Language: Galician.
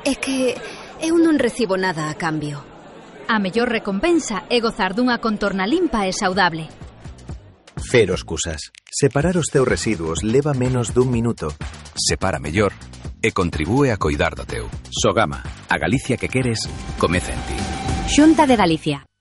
É que eu non recibo nada a cambio. A mellor recompensa é gozar dunha contorna limpa e saudable. Cero excusas. Separar os teus residuos leva menos dun minuto. Separa mellor e contribúe a coidar do teu. Sogama, a Galicia que queres, comeza en ti. Xunta de Galicia.